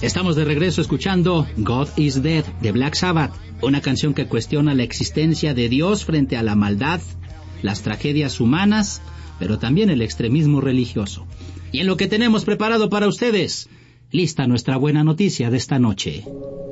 Estamos de regreso escuchando God is Dead de Black Sabbath, una canción que cuestiona la existencia de Dios frente a la maldad, las tragedias humanas, pero también el extremismo religioso. Y en lo que tenemos preparado para ustedes, lista nuestra buena noticia de esta noche.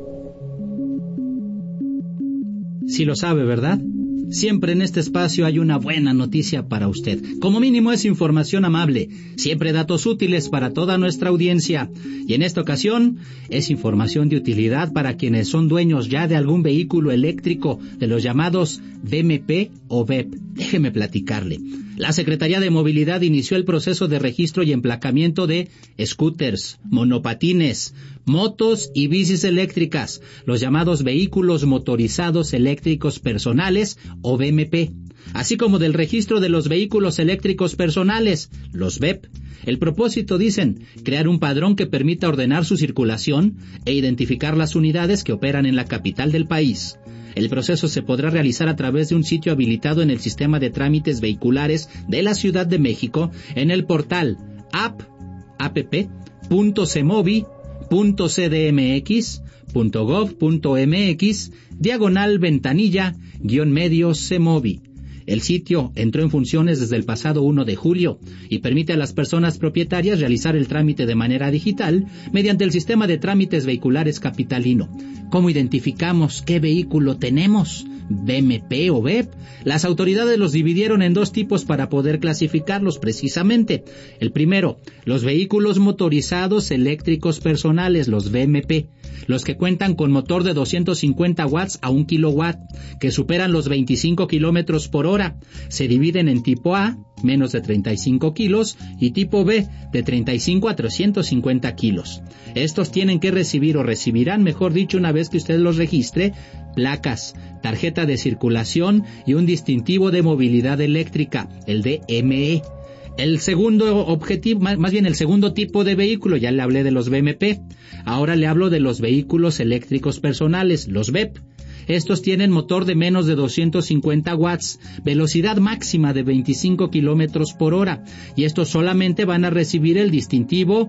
Sí lo sabe, ¿verdad? Siempre en este espacio hay una buena noticia para usted. Como mínimo es información amable, siempre datos útiles para toda nuestra audiencia. Y en esta ocasión es información de utilidad para quienes son dueños ya de algún vehículo eléctrico de los llamados VMP o VEP. Déjeme platicarle. La Secretaría de Movilidad inició el proceso de registro y emplacamiento de scooters, monopatines, motos y bicis eléctricas, los llamados vehículos motorizados eléctricos personales o VMP, así como del registro de los vehículos eléctricos personales, los VEP. El propósito, dicen, crear un padrón que permita ordenar su circulación e identificar las unidades que operan en la capital del país. El proceso se podrá realizar a través de un sitio habilitado en el sistema de trámites vehiculares de la Ciudad de México en el portal app.cmovi.cdmx.gov.mx/ventanilla-medio CEMOVI. El sitio entró en funciones desde el pasado 1 de julio y permite a las personas propietarias realizar el trámite de manera digital mediante el sistema de trámites vehiculares capitalino. ¿Cómo identificamos qué vehículo tenemos? ¿VMP o VEP? Las autoridades los dividieron en dos tipos para poder clasificarlos precisamente. El primero, los vehículos motorizados eléctricos personales, los VMP, los que cuentan con motor de 250 watts a 1 kilowatt, que superan los 25 kilómetros por hora. Se dividen en tipo A, menos de 35 kilos, y tipo B, de 35 a 350 kilos. Estos tienen que recibir o recibirán, mejor dicho, una vez que usted los registre, placas, tarjeta de circulación y un distintivo de movilidad eléctrica, el DME. El segundo objetivo, más bien el segundo tipo de vehículo, ya le hablé de los VMP, ahora le hablo de los vehículos eléctricos personales, los VEP. Estos tienen motor de menos de 250 watts, velocidad máxima de 25 kilómetros por hora, y estos solamente van a recibir el distintivo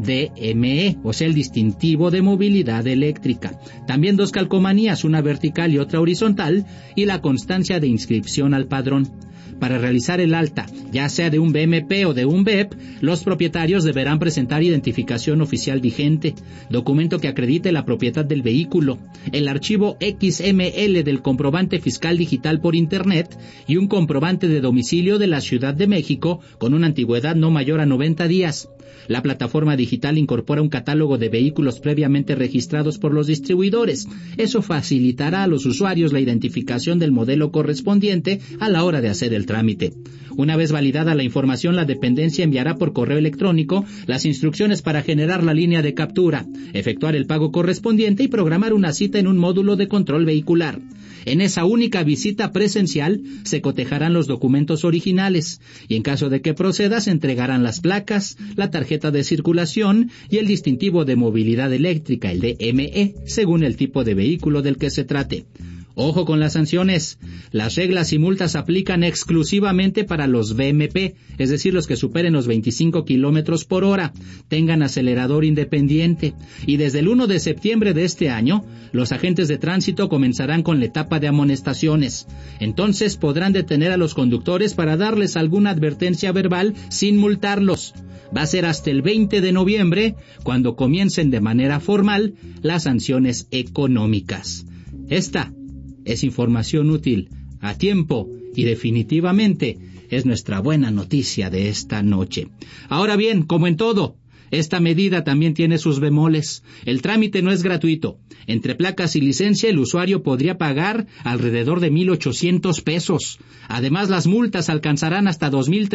DME, o sea, el distintivo de movilidad eléctrica. También dos calcomanías, una vertical y otra horizontal, y la constancia de inscripción al padrón. Para realizar el alta, ya sea de un VMP o de un VEP, los propietarios deberán presentar identificación oficial vigente, documento que acredite la propiedad del vehículo, el archivo XML del comprobante fiscal digital por Internet y un comprobante de domicilio de la Ciudad de México con una antigüedad no mayor a 90 días. La plataforma digital incorpora un catálogo de vehículos previamente registrados por los distribuidores. Eso facilitará a los usuarios la identificación del modelo correspondiente a la hora de hacer el trámite. Una vez validada la información, la dependencia enviará por correo electrónico las instrucciones para generar la línea de captura, efectuar el pago correspondiente y programar una cita en un módulo de control vehicular. En esa única visita presencial se cotejarán los documentos originales y en caso de que proceda se entregarán las placas, la tarjeta de circulación y el distintivo de movilidad eléctrica, el DME, según el tipo de vehículo del que se trate. Ojo con las sanciones. Las reglas y multas aplican exclusivamente para los VMP, es decir, los que superen los 25 kilómetros por hora, tengan acelerador independiente. Y desde el 1 de septiembre de este año, los agentes de tránsito comenzarán con la etapa de amonestaciones. Entonces podrán detener a los conductores para darles alguna advertencia verbal sin multarlos. Va a ser hasta el 20 de noviembre cuando comiencen de manera formal las sanciones económicas. Esta es información útil, a tiempo y definitivamente es nuestra buena noticia de esta noche. Ahora bien, como en todo, esta medida también tiene sus bemoles. El trámite no es gratuito. Entre placas y licencia, el usuario podría pagar alrededor de 1,800 pesos. Además, las multas alcanzarán hasta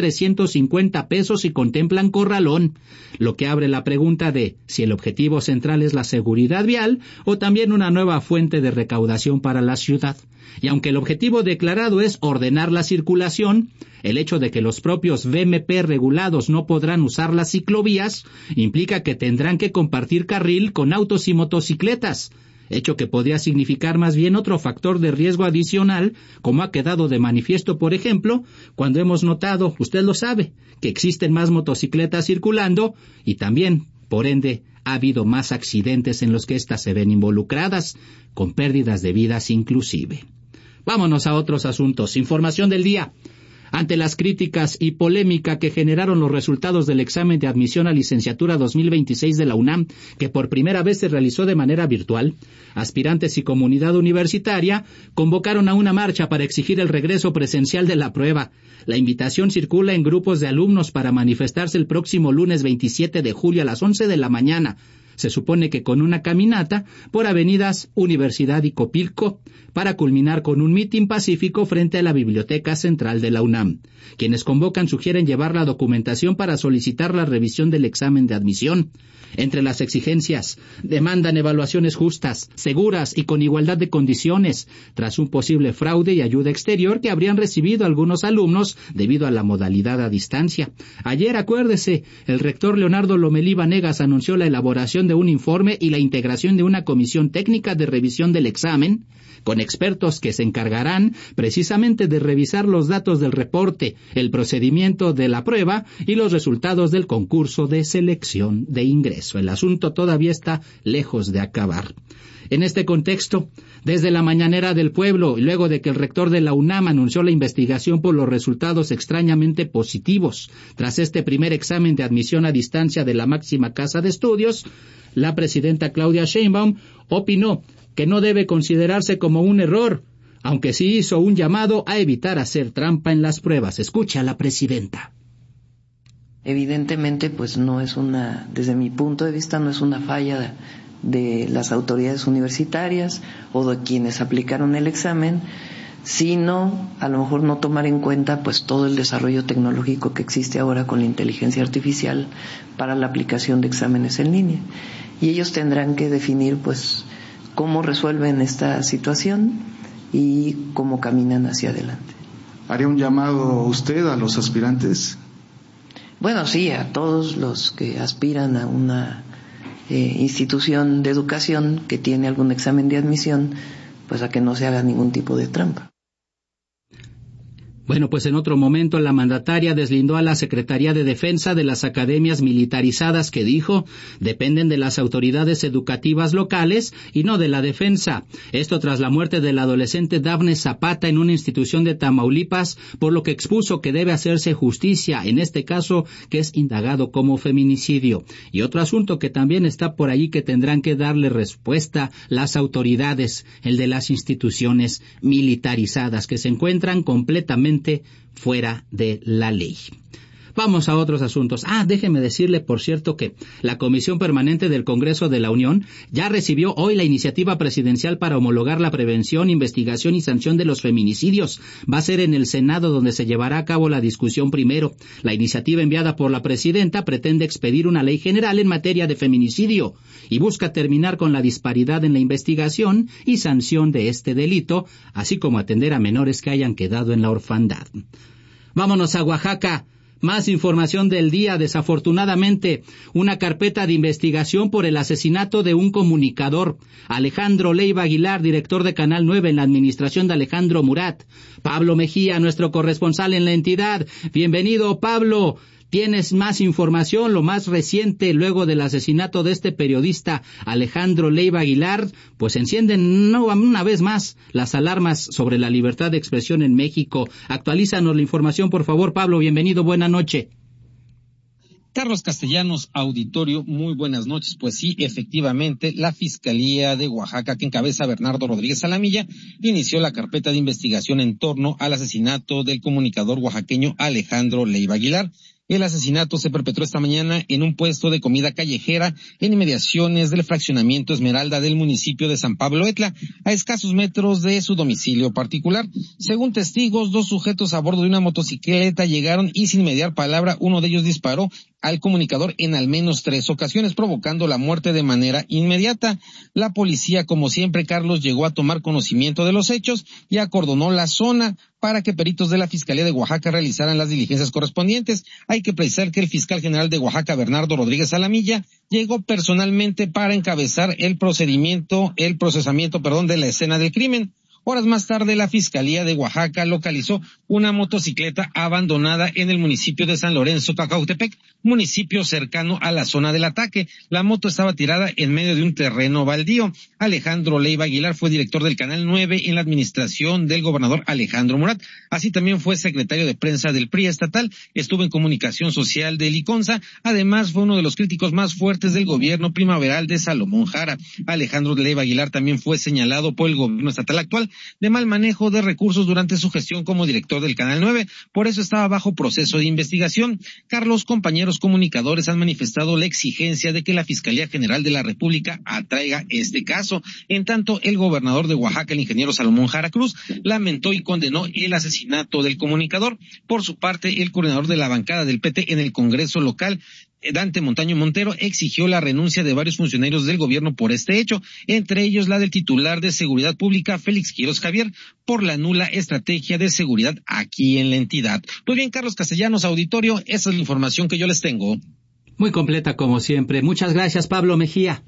2,350 pesos y contemplan corralón, lo que abre la pregunta de si el objetivo central es la seguridad vial o también una nueva fuente de recaudación para la ciudad. Y aunque el objetivo declarado es ordenar la circulación, el hecho de que los propios VMP regulados no podrán usar las ciclovías implica que tendrán que compartir carril con autos y motocicletas, hecho que podría significar más bien otro factor de riesgo adicional, como ha quedado de manifiesto, por ejemplo, cuando hemos notado, usted lo sabe, que existen más motocicletas circulando y también, por ende, ha habido más accidentes en los que éstas se ven involucradas, con pérdidas de vidas inclusive. Vámonos a otros asuntos. Información del día. Ante las críticas y polémica que generaron los resultados del examen de admisión a licenciatura 2026 de la UNAM, que por primera vez se realizó de manera virtual, aspirantes y comunidad universitaria convocaron a una marcha para exigir el regreso presencial de la prueba. La invitación circula en grupos de alumnos para manifestarse el próximo lunes 27 de julio a las 11 de la mañana. Se supone que con una caminata por avenidas Universidad y Copilco, para culminar con un mitin pacífico frente a la Biblioteca Central de la UNAM. Quienes convocan sugieren llevar la documentación para solicitar la revisión del examen de admisión. Entre las exigencias, demandan evaluaciones justas, seguras y con igualdad de condiciones, tras un posible fraude y ayuda exterior que habrían recibido algunos alumnos debido a la modalidad a distancia. Ayer, acuérdese, el rector Leonardo Lomelí Vanegas anunció la elaboración de un informe y la integración de una comisión técnica de revisión del examen, con expertos que se encargarán precisamente de revisar los datos del reporte, el procedimiento de la prueba y los resultados del concurso de selección de ingreso. El asunto todavía está lejos de acabar. En este contexto, desde la mañanera del pueblo, y luego de que el rector de la UNAM anunció la investigación por los resultados extrañamente positivos, tras este primer examen de admisión a distancia de la máxima casa de estudios, la presidenta Claudia Sheinbaum opinó que no debe considerarse como un error, aunque sí hizo un llamado a evitar hacer trampa en las pruebas. Escucha a la presidenta. Evidentemente, pues no es desde mi punto de vista, no es una falla de las autoridades universitarias o de quienes aplicaron el examen, sino a lo mejor no tomar en cuenta pues todo el desarrollo tecnológico que existe ahora con la inteligencia artificial para la aplicación de exámenes en línea. Y ellos tendrán que definir pues cómo resuelven esta situación y cómo caminan hacia adelante. ¿Haría un llamado usted a los aspirantes? Bueno, sí, a todos los que aspiran a una institución de educación que tiene algún examen de admisión, pues a que no se haga ningún tipo de trampa. Bueno, pues en otro momento la mandataria deslindó a la Secretaría de Defensa de las academias militarizadas que dijo dependen de las autoridades educativas locales y no de la defensa. Esto tras la muerte del adolescente Dafne Zapata en una institución de Tamaulipas, por lo que expuso que debe hacerse justicia en este caso que es indagado como feminicidio. Y otro asunto que también está por ahí que tendrán que darle respuesta las autoridades, el de las instituciones militarizadas que se encuentran completamente fuera de la ley. Vamos a otros asuntos. Déjeme decirle, por cierto, que la Comisión Permanente del Congreso de la Unión ya recibió hoy la iniciativa presidencial para homologar la prevención, investigación y sanción de los feminicidios. Va a ser en el Senado donde se llevará a cabo la discusión primero. La iniciativa enviada por la presidenta pretende expedir una ley general en materia de feminicidio y busca terminar con la disparidad en la investigación y sanción de este delito, así como atender a menores que hayan quedado en la orfandad. Vámonos a Oaxaca. Más información del día. Desafortunadamente, una carpeta de investigación por el asesinato de un comunicador, Alejandro Leiva Aguilar, director de Canal 9 en la administración de Alejandro Murat. Pablo Mejía, nuestro corresponsal en la entidad. Bienvenido, Pablo. ¿Tienes más información, lo más reciente, luego del asesinato de este periodista Alejandro Leiva Aguilar? Pues encienden una vez más las alarmas sobre la libertad de expresión en México. Actualízanos la información, por favor, Pablo. Bienvenido, buena noche. Carlos Castellanos, auditorio, muy buenas noches. Pues sí, efectivamente, la Fiscalía de Oaxaca, que encabeza Bernardo Rodríguez Alamilla, inició la carpeta de investigación en torno al asesinato del comunicador oaxaqueño Alejandro Leiva Aguilar. El asesinato se perpetró esta mañana en un puesto de comida callejera en inmediaciones del fraccionamiento Esmeralda del municipio de San Pablo Etla, a escasos metros de su domicilio particular. Según testigos, dos sujetos a bordo de una motocicleta llegaron y sin mediar palabra uno de ellos disparó al comunicador en al menos 3 ocasiones, provocando la muerte de manera inmediata. La policía, como siempre, Carlos, llegó a tomar conocimiento de los hechos y acordonó la zona para que peritos de la Fiscalía de Oaxaca realizaran las diligencias correspondientes. Hay que precisar que el fiscal general de Oaxaca, Bernardo Rodríguez Alamilla, llegó personalmente para encabezar el procesamiento de la escena del crimen. Horas más tarde, la Fiscalía de Oaxaca localizó una motocicleta abandonada en el municipio de San Lorenzo, Cacautepec, municipio cercano a la zona del ataque. La moto estaba tirada en medio de un terreno baldío. Alejandro Leiva Aguilar fue director del Canal 9 en la administración del gobernador Alejandro Murat. Así también fue secretario de prensa del PRI estatal, estuvo en comunicación social de Liconza. Además, fue uno de los críticos más fuertes del gobierno primaveral de Salomón Jara. Alejandro Leiva Aguilar también fue señalado por el gobierno estatal actual de mal manejo de recursos durante su gestión como director del Canal 9. Por eso estaba bajo proceso de investigación. Carlos, compañeros comunicadores han manifestado la exigencia de que la Fiscalía General de la República atraiga este caso. En tanto, el gobernador de Oaxaca, el ingeniero Salomón Jara Cruz, lamentó y condenó el asesinato del comunicador. Por su parte, el coordinador de la bancada del PT en el Congreso local, Dante Montaño Montero, exigió la renuncia de varios funcionarios del gobierno por este hecho, entre ellos la del titular de Seguridad Pública, Félix Quiroz Javier, por la nula estrategia de seguridad aquí en la entidad. Pues bien, Carlos Castellanos, auditorio, esa es la información que yo les tengo. Muy completa como siempre. Muchas gracias, Pablo Mejía.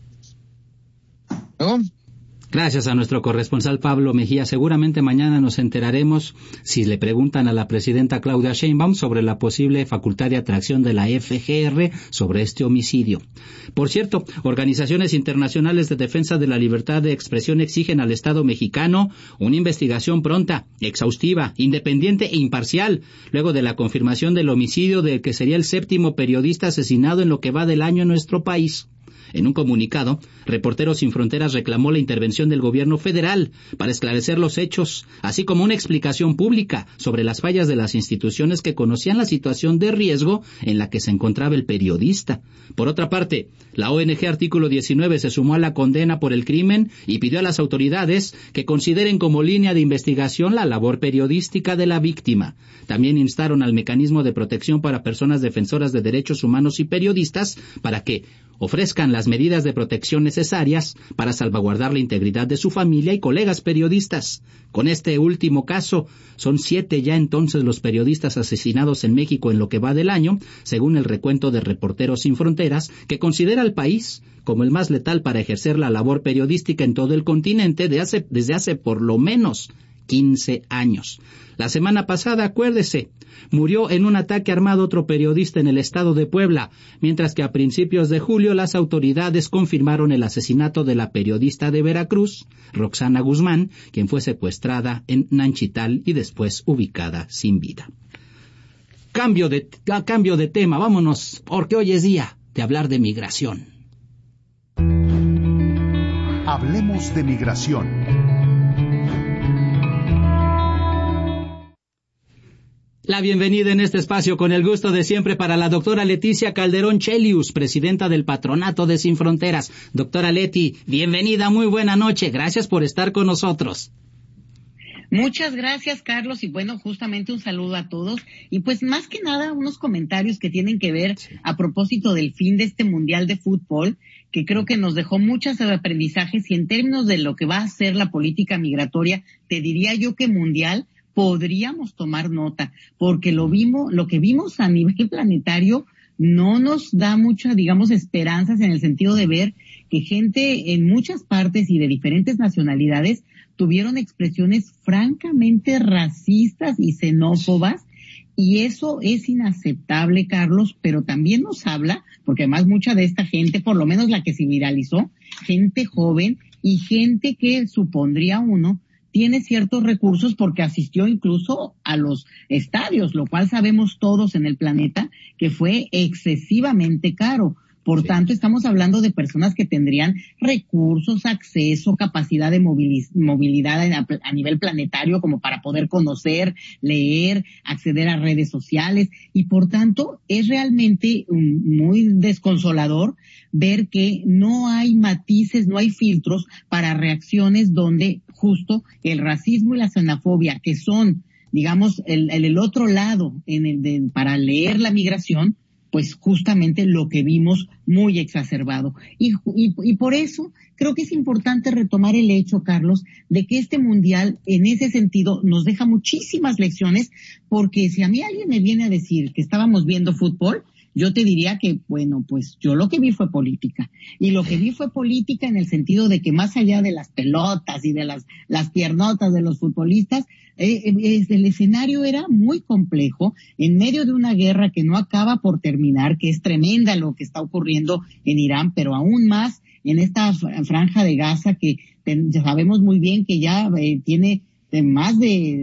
¿Luego? Gracias a nuestro corresponsal Pablo Mejía. Seguramente mañana nos enteraremos si le preguntan a la presidenta Claudia Sheinbaum sobre la posible facultad de atracción de la FGR sobre este homicidio. Por cierto, organizaciones internacionales de defensa de la libertad de expresión exigen al Estado mexicano una investigación pronta, exhaustiva, independiente e imparcial, luego de la confirmación del homicidio del que sería el 7º periodista asesinado en lo que va del año en nuestro país. En un comunicado, Reporteros Sin Fronteras reclamó la intervención del gobierno federal para esclarecer los hechos, así como una explicación pública sobre las fallas de las instituciones que conocían la situación de riesgo en la que se encontraba el periodista. Por otra parte, la ONG Artículo 19 se sumó a la condena por el crimen y pidió a las autoridades que consideren como línea de investigación la labor periodística de la víctima. También instaron al Mecanismo de Protección para Personas Defensoras de Derechos Humanos y Periodistas para que ofrezcan las medidas de protección necesarias para salvaguardar la integridad de su familia y colegas periodistas. Con este último caso, son 7 ya entonces los periodistas asesinados en México en lo que va del año, según el recuento de Reporteros Sin Fronteras, que considera al país como el más letal para ejercer la labor periodística en todo el continente desde hace por lo menos 15 años. La semana pasada, acuérdese, murió en un ataque armado otro periodista en el estado de Puebla, mientras que a principios de julio las autoridades confirmaron el asesinato de la periodista de Veracruz, Roxana Guzmán, quien fue secuestrada en Nanchital y después ubicada sin vida. Cambio de tema, vámonos, porque hoy es día de hablar de migración. Hablemos de migración. La bienvenida en este espacio con el gusto de siempre para la doctora Leticia Calderón Chelius, presidenta del Patronato de Sin Fronteras. Doctora Leti, bienvenida, muy buena noche, gracias por estar con nosotros. Muchas gracias, Carlos, y bueno, justamente un saludo a todos. Y pues más que nada, unos comentarios que tienen que ver a propósito del fin de este Mundial de Fútbol, que creo que nos dejó muchos aprendizajes, y en términos de lo que va a ser la política migratoria, te diría yo que mundial, podríamos tomar nota, porque lo que vimos a nivel planetario no nos da muchas, digamos, esperanzas en el sentido de ver que gente en muchas partes y de diferentes nacionalidades tuvieron expresiones francamente racistas y xenófobas, y eso es inaceptable, Carlos, pero también nos habla, porque además mucha de esta gente, por lo menos la que se viralizó, gente joven y gente que supondría uno tiene ciertos recursos porque asistió incluso a los estadios, lo cual sabemos todos en el planeta que fue excesivamente caro. Por tanto, estamos hablando de personas que tendrían recursos, acceso, capacidad de movilidad a nivel planetario como para poder conocer, leer, acceder a redes sociales, y por tanto es realmente muy desconsolador ver que no hay matices, no hay filtros para reacciones donde justo el racismo y la xenofobia, que son, digamos, el otro lado para leer la migración, pues justamente lo que vimos muy exacerbado. Y por eso creo que es importante retomar el hecho, Carlos, de que este mundial en ese sentido nos deja muchísimas lecciones, porque si a mí alguien me viene a decir que estábamos viendo fútbol, yo te diría que, bueno, pues yo lo que vi fue política. Y lo que vi fue política en el sentido de que más allá de las pelotas y de las piernotas de los futbolistas, el escenario era muy complejo en medio de una guerra que no acaba por terminar, que es tremenda lo que está ocurriendo en Irán, pero aún más en esta franja de Gaza que sabemos muy bien que ya tiene más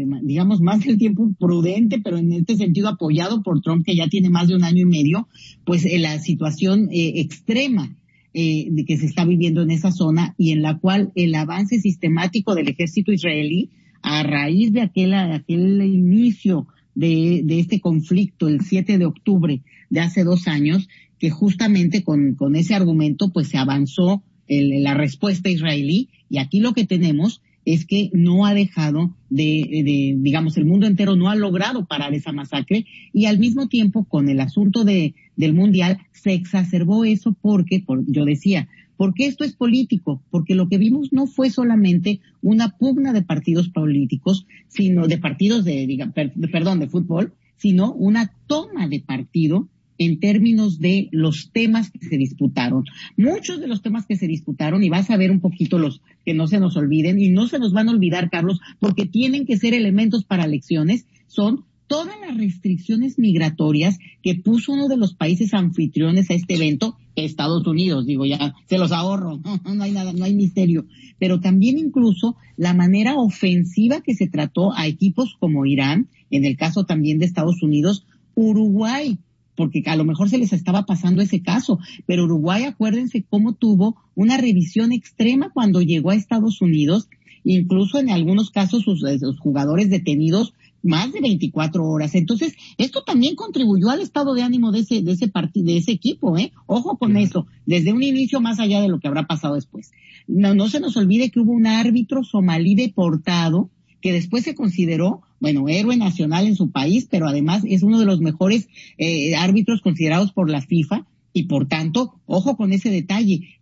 del tiempo prudente, pero en este sentido apoyado por Trump, que ya tiene más de un año y medio, pues la situación extrema de que se está viviendo en esa zona y en la cual el avance sistemático del ejército israelí a raíz de aquel inicio de este conflicto el 7 de octubre de hace 2 años, que justamente con ese argumento pues se avanzó la respuesta israelí, y aquí lo que tenemos es que no ha dejado digamos, el mundo entero no ha logrado parar esa masacre, y al mismo tiempo con el asunto del mundial se exacerbó eso yo decía, porque esto es político, porque lo que vimos no fue solamente una pugna de partidos políticos, sino de partidos de fútbol, sino una toma de partido en términos de los temas que se disputaron. Muchos de los temas que se disputaron, y vas a ver un poquito los que no se nos olviden, y no se nos van a olvidar, Carlos, porque tienen que ser elementos para elecciones, son todas las restricciones migratorias que puso uno de los países anfitriones a este evento, Estados Unidos, digo, ya se los ahorro, no hay nada, no hay misterio, pero también incluso la manera ofensiva que se trató a equipos como Irán, en el caso también de Estados Unidos, Uruguay, porque a lo mejor se les estaba pasando ese caso, pero Uruguay, acuérdense cómo tuvo una revisión extrema cuando llegó a Estados Unidos, incluso en algunos casos sus jugadores detenidos más de 24 horas. Entonces, esto también contribuyó al estado de ánimo de ese equipo, Ojo con eso, desde un inicio más allá de lo que habrá pasado después. No se nos olvide que hubo un árbitro somalí deportado que después se consideró, héroe nacional en su país, pero además es uno de los mejores árbitros considerados por la FIFA, y por tanto, ojo con ese detalle,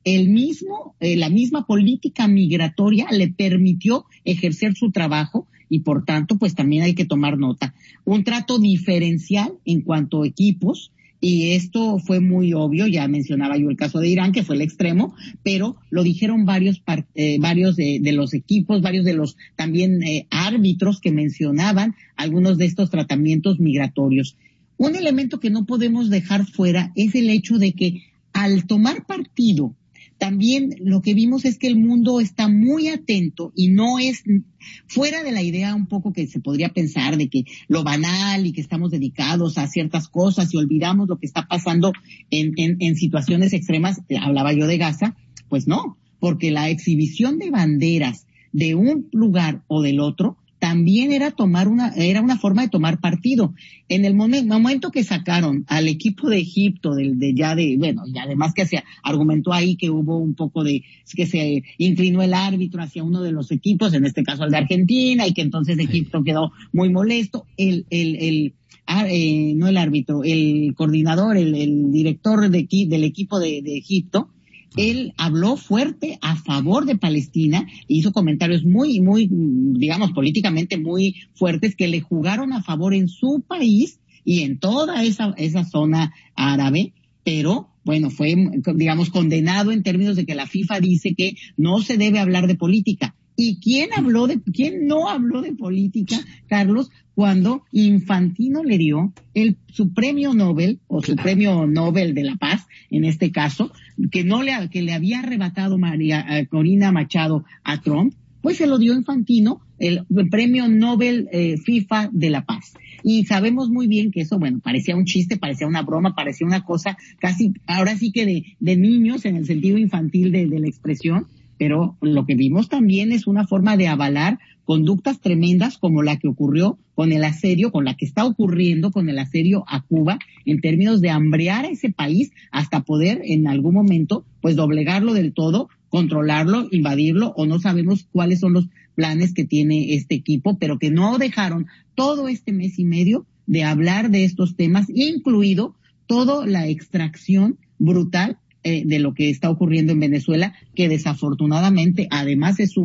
la misma política migratoria le permitió ejercer su trabajo, y por tanto, pues también hay que tomar nota. Un trato diferencial en cuanto a equipos, y esto fue muy obvio, ya mencionaba yo el caso de Irán, que fue el extremo, pero lo dijeron varios de los equipos, varios de los también árbitros que mencionaban algunos de estos tratamientos migratorios. Un elemento que no podemos dejar fuera es el hecho de que al tomar partido, también lo que vimos es que el mundo está muy atento, y no es fuera de la idea un poco que se podría pensar de que lo banal y que estamos dedicados a ciertas cosas y olvidamos lo que está pasando en situaciones extremas. Hablaba yo de Gaza, pues no, porque la exhibición de banderas de un lugar o del otro también era una forma de tomar partido. En el momento que sacaron al equipo de Egipto, y además que se argumentó ahí que hubo un poco que se inclinó el árbitro hacia uno de los equipos, en este caso el de Argentina, y que entonces Egipto quedó muy molesto. No el árbitro, el coordinador, el director del equipo de Egipto, él habló fuerte a favor de Palestina e hizo comentarios muy, muy, digamos, políticamente muy fuertes que le jugaron a favor en su país y en toda esa zona árabe, pero fue, digamos, condenado en términos de que la FIFA dice que no se debe hablar de política. ¿Y quién no habló de política, Carlos, cuando Infantino le dio su premio Nobel, o su premio Nobel de la Paz, en este caso, que le había arrebatado Corina Machado a Trump, pues se lo dio Infantino, el premio Nobel FIFA de la Paz. Y sabemos muy bien que eso, parecía un chiste, parecía una broma, parecía una cosa casi, ahora sí que de niños, en el sentido infantil de la expresión, pero lo que vimos también es una forma de avalar conductas tremendas como la que ocurrió con el asedio, con la que está ocurriendo con el asedio a Cuba, en términos de hambrear a ese país hasta poder en algún momento pues doblegarlo del todo, controlarlo, invadirlo, o no sabemos cuáles son los planes que tiene este equipo, pero que no dejaron todo este mes y medio de hablar de estos temas, incluido toda la extracción brutal de lo que está ocurriendo en Venezuela, que desafortunadamente además se suma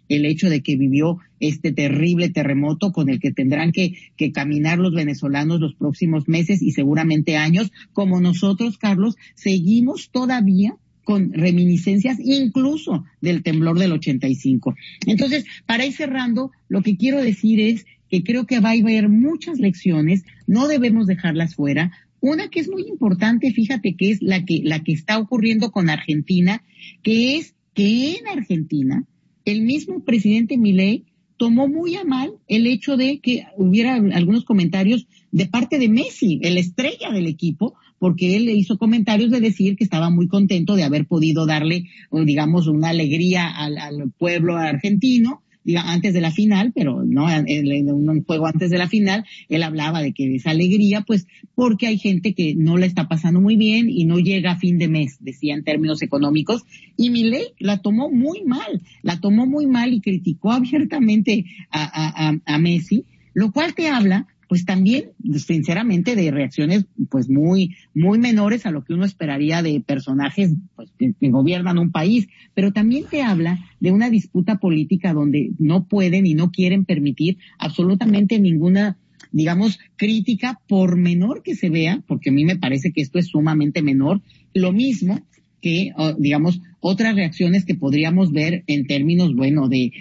el hecho de que vivió este terrible terremoto con el que tendrán que caminar los venezolanos los próximos meses y seguramente años, como nosotros, Carlos, seguimos todavía con reminiscencias incluso del temblor del 85. Entonces, para ir cerrando, lo que quiero decir es que creo que va a haber muchas lecciones, no debemos dejarlas fuera. Una que es muy importante, fíjate, que es la que está ocurriendo con Argentina, que es que en Argentina el mismo presidente Milei tomó muy a mal el hecho de que hubiera algunos comentarios de parte de Messi, el estrella del equipo, porque él le hizo comentarios de decir que estaba muy contento de haber podido darle, digamos, una alegría al pueblo argentino, antes de la final, pero no en un juego antes de la final, él hablaba de que esa alegría, pues, porque hay gente que no la está pasando muy bien y no llega a fin de mes, decía en términos económicos, y Milei la tomó muy mal y criticó abiertamente a Messi, lo cual te habla, pues también, sinceramente, de reacciones, pues muy, muy menores a lo que uno esperaría de personajes, pues, que gobiernan un país. Pero también te habla de una disputa política donde no pueden y no quieren permitir absolutamente ninguna, digamos, crítica, por menor que se vea, porque a mí me parece que esto es sumamente menor. Lo mismo que, digamos, otras reacciones que podríamos ver en términos, bueno, de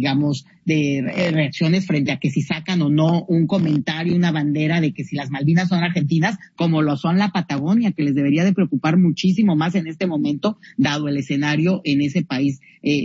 reacciones frente a que si sacan o no un comentario, una bandera de que si las Malvinas son argentinas, como lo son la Patagonia, que les debería de preocupar muchísimo más en este momento, dado el escenario en ese país,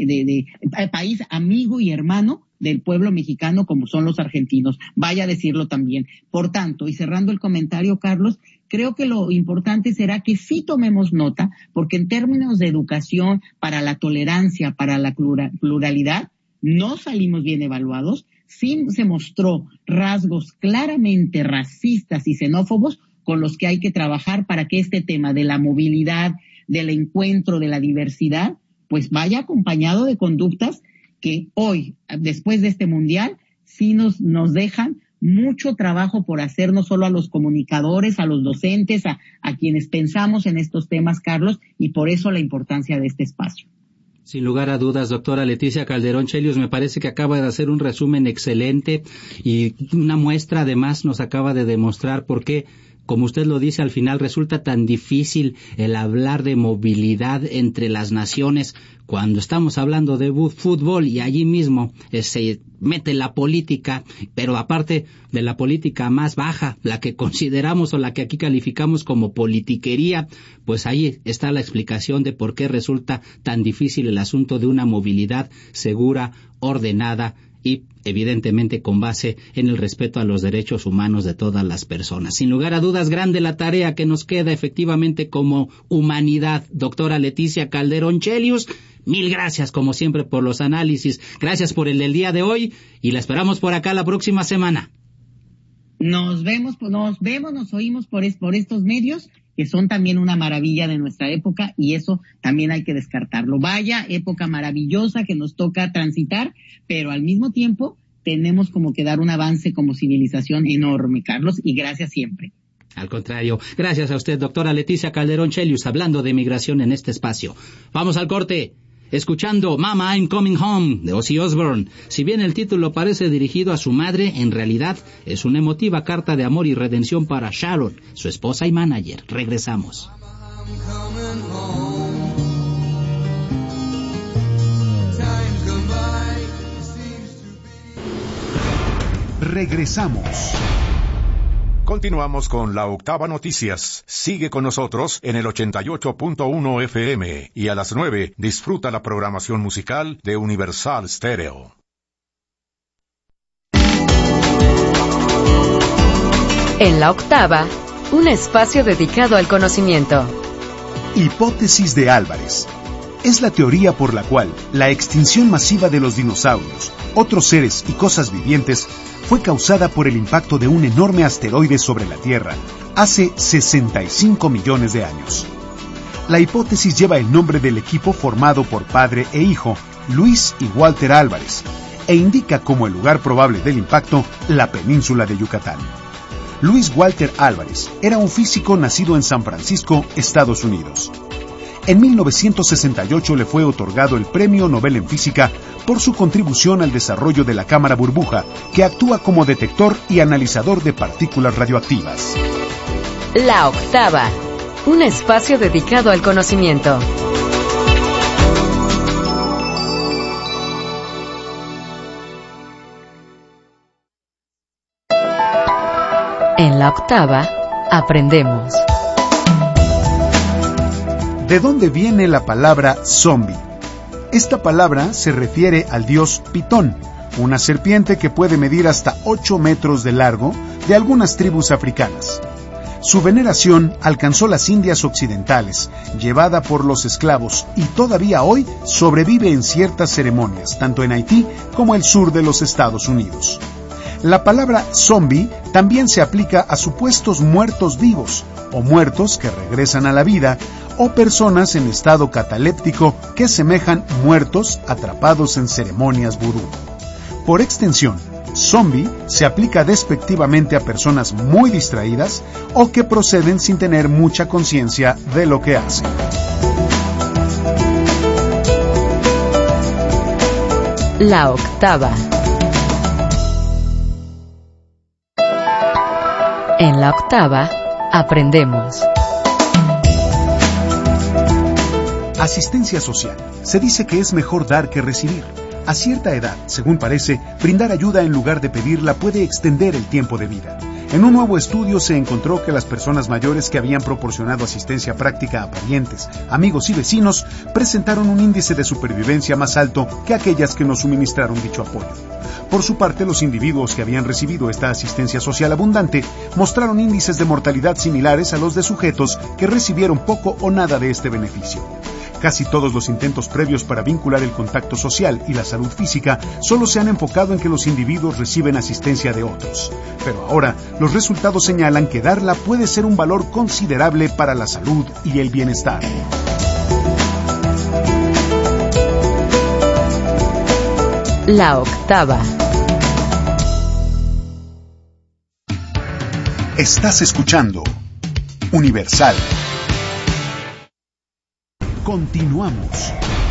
país amigo y hermano del pueblo mexicano como son los argentinos. Vaya a decirlo también. Por tanto, y cerrando el comentario, Carlos, creo que lo importante será que sí tomemos nota, porque en términos de educación, para la tolerancia, para la pluralidad, no salimos bien evaluados. Sí se mostró rasgos claramente racistas y xenófobos con los que hay que trabajar para que este tema de la movilidad, del encuentro, de la diversidad, pues vaya acompañado de conductas que hoy, después de este mundial, sí nos dejan mucho trabajo por hacer, no solo a los comunicadores, a los docentes, a quienes pensamos en estos temas, Carlos, y por eso la importancia de este espacio. Sin lugar a dudas, doctora Leticia Calderón Chelius, me parece que acaba de hacer un resumen excelente y una muestra además nos acaba de demostrar por qué, como usted lo dice, al final resulta tan difícil el hablar de movilidad entre las naciones cuando estamos hablando de fútbol y allí mismo se mete la política, pero aparte de la política más baja, la que consideramos o la que aquí calificamos como politiquería, pues ahí está la explicación de por qué resulta tan difícil el asunto de una movilidad segura, ordenada y evidentemente con base en el respeto a los derechos humanos de todas las personas. Sin lugar a dudas, grande la tarea que nos queda efectivamente como humanidad. Doctora Leticia Calderón Chelius, mil gracias como siempre por los análisis, gracias por el del día de hoy y la esperamos por acá la próxima semana. Nos oímos por estos medios que son también una maravilla de nuestra época y eso también hay que descartarlo. Vaya época maravillosa que nos toca transitar, pero al mismo tiempo tenemos como que dar un avance como civilización enorme, Carlos, y gracias siempre. Al contrario, gracias a usted, doctora Leticia Calderón Chelius, hablando de migración en este espacio. Vamos al corte. Escuchando Mama I'm Coming Home de Ozzy Osbourne. Si bien el título parece dirigido a su madre, en realidad es una emotiva carta de amor y redención para Sharon, su esposa y manager. Regresamos. Regresamos. Continuamos con la Octava Noticias. Sigue con nosotros en el 88.1 FM y a las 9 disfruta la programación musical de Universal Stereo. En la Octava, un espacio dedicado al conocimiento. Hipótesis de Álvarez. Es la teoría por la cual la extinción masiva de los dinosaurios, otros seres y cosas vivientes fue causada por el impacto de un enorme asteroide sobre la Tierra hace 65 millones de años. La hipótesis lleva el nombre del equipo formado por padre e hijo, Luis y Walter Álvarez, e indica como el lugar probable del impacto la península de Yucatán. Luis Walter Álvarez era un físico nacido en San Francisco, Estados Unidos. En 1968 le fue otorgado el Premio Nobel en Física por su contribución al desarrollo de la cámara burbuja, que actúa como detector y analizador de partículas radioactivas. La Octava, un espacio dedicado al conocimiento. En La Octava, aprendemos. ¿De dónde viene la palabra zombie? Esta palabra se refiere al dios Pitón, una serpiente que puede medir hasta 8 metros de largo de algunas tribus africanas. Su veneración alcanzó las Indias occidentales, llevada por los esclavos, y todavía hoy sobrevive en ciertas ceremonias, tanto en Haití como el sur de los Estados Unidos. La palabra zombie también se aplica a supuestos muertos vivos, o muertos que regresan a la vida, o personas en estado cataléptico que semejan muertos atrapados en ceremonias vudú. Por extensión, zombie se aplica despectivamente a personas muy distraídas o que proceden sin tener mucha conciencia de lo que hacen. La Octava. En La Octava, aprendemos. Asistencia social. Se dice que es mejor dar que recibir. A cierta edad, según parece, brindar ayuda en lugar de pedirla puede extender el tiempo de vida. En un nuevo estudio se encontró que las personas mayores que habían proporcionado asistencia práctica a parientes, amigos y vecinos presentaron un índice de supervivencia más alto que aquellas que no suministraron dicho apoyo. Por su parte, los individuos que habían recibido esta asistencia social abundante mostraron índices de mortalidad similares a los de sujetos que recibieron poco o nada de este beneficio. Casi todos los intentos previos para vincular el contacto social y la salud física solo se han enfocado en que los individuos reciben asistencia de otros. Pero ahora, los resultados señalan que darla puede ser un valor considerable para la salud y el bienestar. La Octava. Estás escuchando Universal. Continuamos.